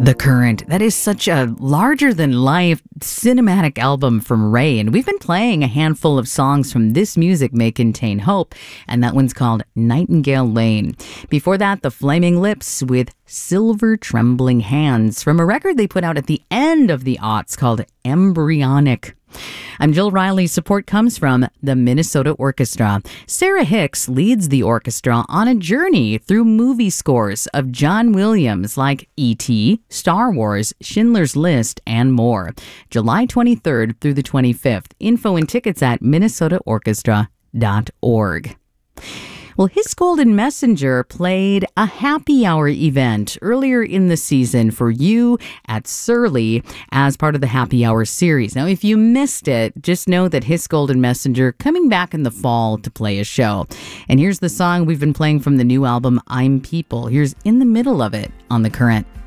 The Current. That is such a larger than life cinematic album from Ray. And we've been playing a handful of songs from This Music May Contain Hope. And that one's called Nightingale Lane. Before that, The Flaming Lips with Silver Trembling Hands from a record they put out at the end of the aughts called Embryonic. I'm Jill Riley. Support comes from the Minnesota Orchestra. Sarah Hicks leads the orchestra on a journey through movie scores of John Williams like E.T., Star Wars, Schindler's List, and more. July 23rd through the 25th. Info and tickets at minnesotaorchestra.org. Well, His Golden Messenger played a happy hour event earlier in the season for you at Surly as part of the Happy Hour series. Now, if you missed it, just know that His Golden Messenger coming back in the fall to play a show. And here's the song we've been playing from the new album, I'm People. Here's In the Middle of It on The Current.